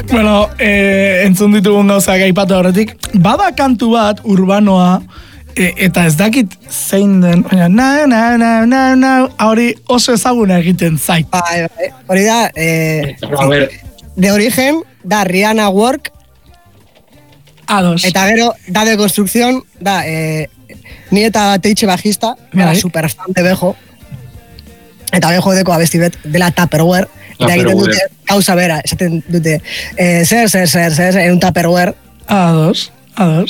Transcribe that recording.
Bueno, entzun ditugun gauzak aipatu horretik, bada kantu bat urbanoa, eta ez dakit zein den, na, hori oso ezaguna egiten zait. Bai, hori da, de origen, da Rihanna Work, Ados. eta gero, da de construcción, da, ni eta Teitxe bajista, era super fan de Bejo, eta Bejo deko abesti bet, dela Tupperware, eta egiten dute, gauza bera, esaten dute, zer, un Tupperware. Ados.